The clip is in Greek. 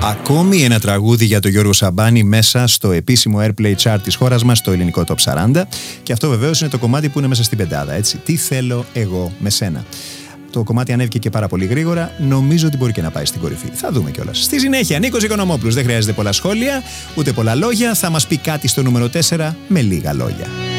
Ακόμη ένα τραγούδι για τον Γιώργο Σαμπάνη μέσα στο επίσημο Airplay Chart της χώρας μας, στο ελληνικό Top 40. Και αυτό βεβαίως είναι το κομμάτι που είναι μέσα στην πεντάδα, έτσι. Τι θέλω εγώ με σένα. Το κομμάτι ανέβηκε και πάρα πολύ γρήγορα. Νομίζω ότι μπορεί και να πάει στην κορυφή. Θα δούμε κιόλας. Στη συνέχεια, Νίκος Οικονομόπουλος. Δεν χρειάζεται πολλά σχόλια, ούτε πολλά λόγια. Θα μας πει κάτι στο νούμερο 4 με λίγα λόγια.